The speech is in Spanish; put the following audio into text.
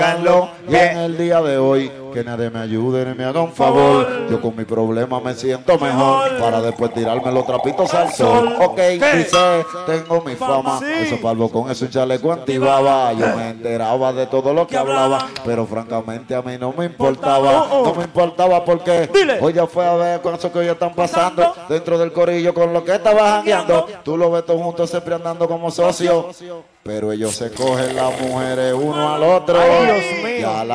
Y en el día de hoy, que nadie me ayude ni me haga un favor. Yo con mi problema me siento mejor para después tirarme los trapitos al sol. Ok, dice, tengo mi fama. Eso palvo con eso un chaleco antibaba. Yo me enteraba de todo lo que hablaba, pero francamente a mí no me importaba. No me importaba porque hoy ya fue a ver con eso que hoy están pasando dentro del corillo con lo que estaba jangueando. Tú lo ves todos juntos siempre andando como socios, pero ellos se cogen las mujeres uno al otro. Ay, Dios mío. Ya